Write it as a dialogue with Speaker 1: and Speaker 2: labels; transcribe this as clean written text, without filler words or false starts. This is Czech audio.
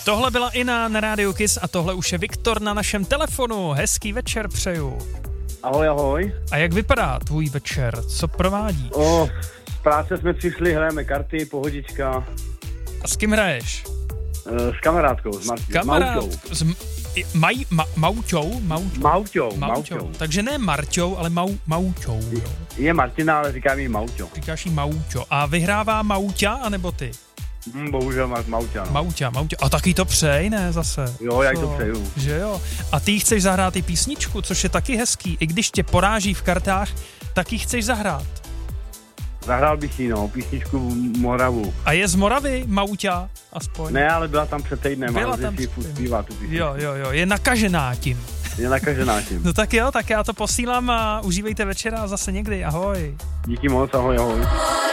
Speaker 1: Tohle byla Ina na Rádiu Kiss a tohle už je Viktor na našem telefonu. Hezký večer přeju.
Speaker 2: Ahoj, ahoj.
Speaker 1: A jak vypadá tvůj večer? Co provádíš?
Speaker 2: Z práce jsme přišli, hrajeme karty, pohodička.
Speaker 1: A s kým hraješ?
Speaker 2: S kamarádkou, s Mauťou.
Speaker 1: Mauťou. Takže ne Marťou, ale Mauťou.
Speaker 2: Je Martina, ale říkám jí Mauťo.
Speaker 1: Říkáš jí Mauťo. A vyhrává Mauťa, anebo ty?
Speaker 2: Bohužel Mauťa, no.
Speaker 1: Mauťa. A taky to přej, ne, zase?
Speaker 2: Jo, já to přeju.
Speaker 1: Že jo. A ty chceš zahrát i písničku, což je taky hezký. I když tě poráží v kartách, tak ji chceš zahrát.
Speaker 2: Zahrál bych jí, no, písničku Moravu.
Speaker 1: A je z Moravy, Mauťa, aspoň?
Speaker 2: Ne, ale byla tam před týdnem.
Speaker 1: Byla tam
Speaker 2: si zpívá tu písničku.
Speaker 1: Jo, je nakažená tím. No tak jo, tak já to posílám a užívejte večera zase někdy, ahoj.
Speaker 2: Díky moc, ahoj.